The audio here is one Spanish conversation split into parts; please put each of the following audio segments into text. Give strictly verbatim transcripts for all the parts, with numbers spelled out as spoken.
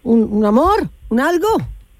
un, un amor, un algo.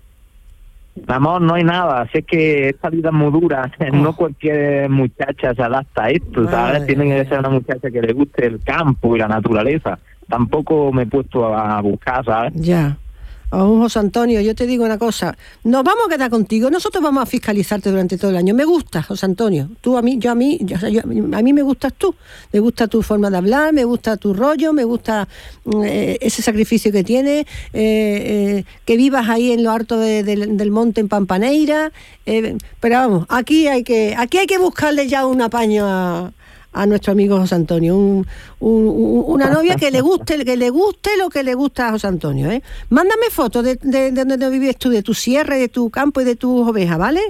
Amor, no hay nada, así es que esta vida es muy dura, oh. No cualquier muchacha se adapta a esto, vale. ¿Sabes? Tiene que ser una muchacha que le guste el campo y la naturaleza. Tampoco me he puesto a buscar, ¿sabes? Ya. Oh, José Antonio, yo te digo una cosa, nos vamos a quedar contigo, nosotros vamos a fiscalizarte durante todo el año. Me gusta, José Antonio, tú a mí, yo a mí, yo, yo, a mí me gustas tú, me gusta tu forma de hablar, me gusta tu rollo, me gusta eh, ese sacrificio que tienes, eh, eh, que vivas ahí en lo alto de, de, del monte en Pampaneira, eh, pero vamos, aquí hay que, aquí hay que buscarle ya un apaño a... a nuestro amigo José Antonio, un, un, una novia que le guste, que le guste lo que le gusta a José Antonio, ¿eh? Mándame fotos de, de, de donde vives tú, de tu sierra, de tu campo y de tus ovejas, ¿vale?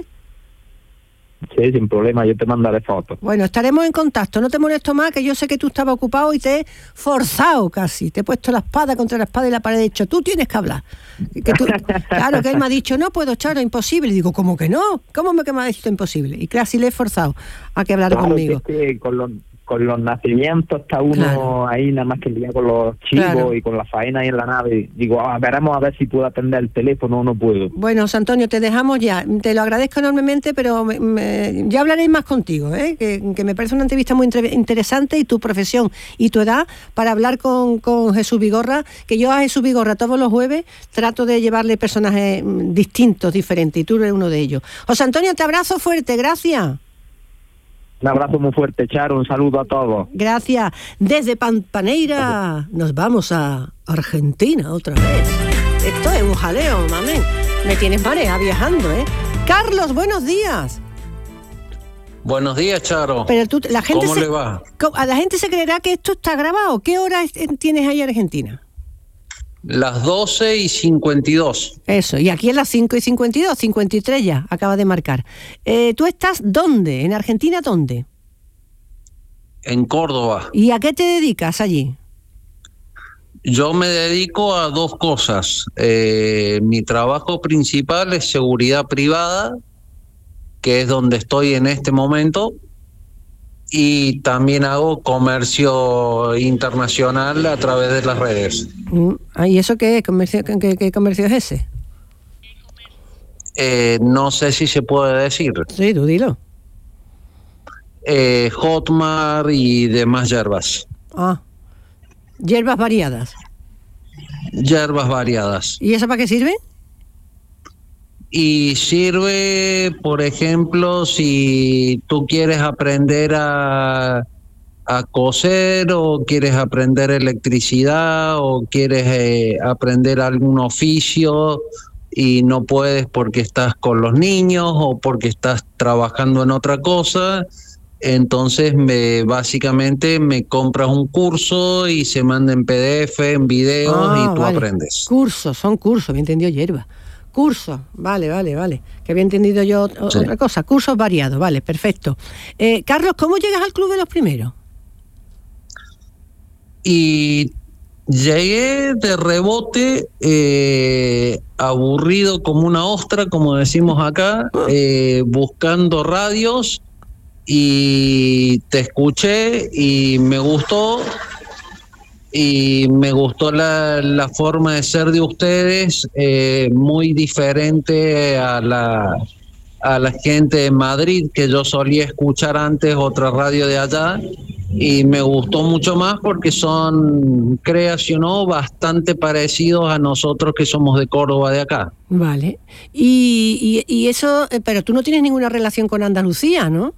Sí, sin problema, yo te mandaré fotos. Bueno, estaremos en contacto, no te molesto más, que yo sé que tú estabas ocupado y te he forzado casi, te he puesto la espada contra la espada y la pared, he dicho, tú tienes que hablar. Que tú, claro, que él me ha dicho, no puedo, Charo, imposible. Y digo, ¿cómo que no? ¿Cómo me, que me ha dicho imposible? Y casi le he forzado a que hablara claro, conmigo. Que, que con los con los nacimientos está uno claro. ahí nada más que el día con los chivos claro. y con la faena ahí en la nave. Digo, ah, veremos a ver si puedo atender el teléfono o no puedo. Bueno, José Antonio, te dejamos ya. Te lo agradezco enormemente, pero me, me, ya hablaré más contigo, ¿eh? que, que me parece una entrevista muy entre, interesante y tu profesión y tu edad para hablar con, con Jesús Vigorra, que yo a Jesús Vigorra todos los jueves trato de llevarle personajes distintos, diferentes, y tú eres uno de ellos. José Antonio, te abrazo fuerte, gracias. Un abrazo muy fuerte, Charo, un saludo a todos. Gracias. Desde Pampaneira nos vamos a Argentina otra vez. Esto es un jaleo, mamén. Me tienes marea viajando, ¿eh? Carlos, buenos días. Buenos días, Charo. Pero tú, la gente ¿Cómo se, le va? A la gente se creerá que esto está grabado. ¿Qué hora es, tienes ahí en Argentina? Las doce y cincuenta y dos. Eso, y aquí en las cinco y cincuenta y dos, cincuenta y tres ya, acaba de marcar. Eh, ¿Tú estás dónde? ¿En Argentina dónde? En Córdoba. ¿Y a qué te dedicas allí? Yo me dedico a dos cosas. Eh, mi trabajo principal es seguridad privada, que es donde estoy en este momento, y también hago comercio internacional a través de las redes. ¿Y eso qué es? ¿Comercio, qué, qué comercio es ese? Eh, no sé si se puede decir. Sí, tú dilo. Eh, Hotmart y demás hierbas. Ah, hierbas variadas. Hierbas variadas. ¿Y eso para qué sirve? Y sirve, por ejemplo, si tú quieres aprender a, a coser o quieres aprender electricidad o quieres eh, aprender algún oficio y no puedes porque estás con los niños o porque estás trabajando en otra cosa, entonces me básicamente me compras un curso y se manda en P D F, en videos ah, y tú vale. aprendes. Cursos, son cursos, me entendió hierba. Cursos, vale, vale, vale. Que había entendido yo sí. otra cosa. Cursos variados, vale, perfecto. Eh, Carlos, ¿cómo llegas al Club de los Primeros? Y llegué de rebote, eh, aburrido como una ostra, como decimos acá, eh, buscando radios, y te escuché y me gustó. Y me gustó la, la forma de ser de ustedes, eh, muy diferente a la, a la gente de Madrid, que yo solía escuchar antes otra radio de allá, y me gustó mucho más porque son, creas o no, bastante parecidos a nosotros que somos de Córdoba de acá. Vale, y, y, y eso, pero tú no tienes ninguna relación con Andalucía, ¿no?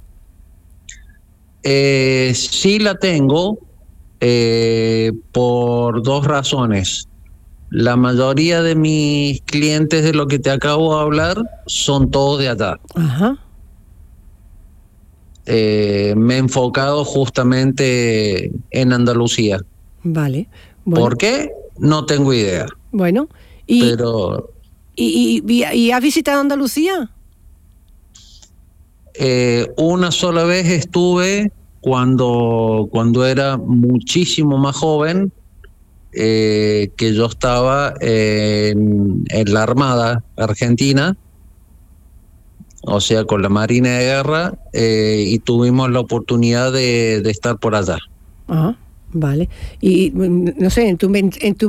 Eh, sí la tengo. Eh, por dos razones. La mayoría de mis clientes de lo que te acabo de hablar son todos de allá. Ajá. Eh, me he enfocado justamente en Andalucía. Vale. Bueno. ¿Por qué? No tengo idea. Bueno. Y, Pero, y, y, y, ¿y has visitado Andalucía? Eh, una sola vez estuve cuando, cuando era muchísimo más joven, eh, que yo estaba en, en la Armada Argentina, o sea, con la Marina de Guerra, eh, y tuvimos la oportunidad de, de estar por allá. Ah, vale. Y no sé, en tu, en tu